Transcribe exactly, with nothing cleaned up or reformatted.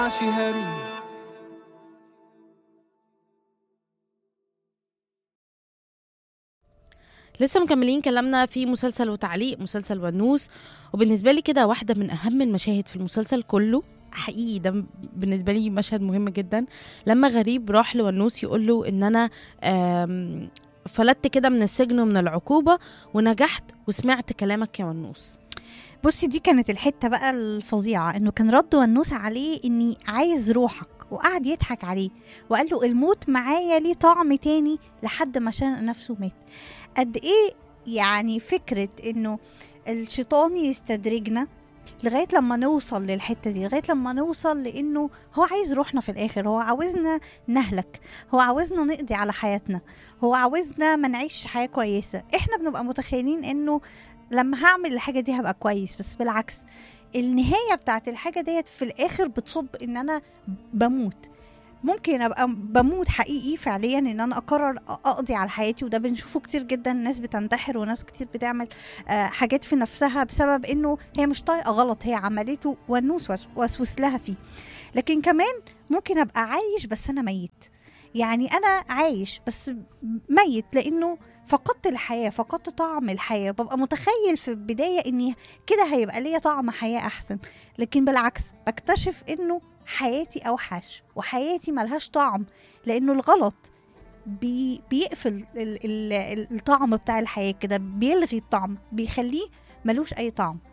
لسه مكملين كلامنا في مسلسل وتعليق مسلسل ونوس. وبالنسبة لي كده واحدة من أهم المشاهد في المسلسل كله، حقيقي ده بالنسبة لي مشهد مهم جدا، لما غريب راح لونوس يقول له إن أنا آم، فلتت كده من السجن ومن العقوبة ونجحت وسمعت كلامك يا ونوس. بصي، دي كانت الحتة بقى الفظيعة، انه كان رد ونوس عليه اني عايز روحك، وقعد يضحك عليه وقال له الموت معايا ليه طعم تاني لحد ما شنق نفسه مات. قد ايه يعني فكرة انه الشيطان يستدرجنا لغاية لما نوصل للحتة دي، لغاية لما نوصل لانه هو عايز روحنا في الاخر، هو عاوزنا نهلك، هو عاوزنا نقضي على حياتنا، هو عاوزنا ما نعيش حياة كويسة. احنا بنبقى متخيلين انه لما هعمل الحاجة دي هبقى كويس، بس بالعكس النهاية بتاعت الحاجة ديت في الآخر بتصب إن أنا بموت. ممكن أبقى بموت حقيقي فعليا، إن أنا أقرر أقضي على حياتي، وده بنشوفه كتير جدا، ناس بتنتحر وناس كتير بتعمل آه حاجات في نفسها بسبب إنه هي مش طايقة غلط هي عملته والنوس وسوس لها فيه. لكن كمان ممكن أبقى عايش بس أنا ميت، يعني أنا عايش بس ميت لأنه فقدت الحياة، فقدت طعم الحياة. ببقى متخيل في البداية إني كده هيبقى ليا طعم حياة أحسن، لكن بالعكس بكتشف إنه حياتي أوحش وحياتي ملهاش طعم، لأنه الغلط بي بيقفل ال ال الطعم بتاع الحياة كده، بيلغي الطعم، بيخليه ملوش أي طعم.